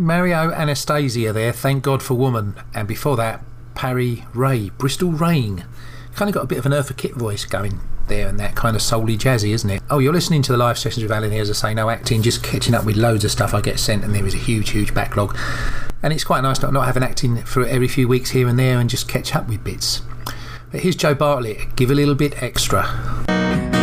Mario Anastasia there, Thank God for Woman. And before that, Parry Ray, Bristol Rain. Kind of got a bit of an Eartha Kitt voice going there, and that kind of soul-y jazzy, isn't it? Oh, you're listening to the live sessions with Alan here, as I say, no acting, just catching up with loads of stuff I get sent, and there is a huge backlog. And it's quite nice not having acting for every few weeks here and there and just catch up with bits. But here's Joe Bartlett, Give a Little Bit Extra.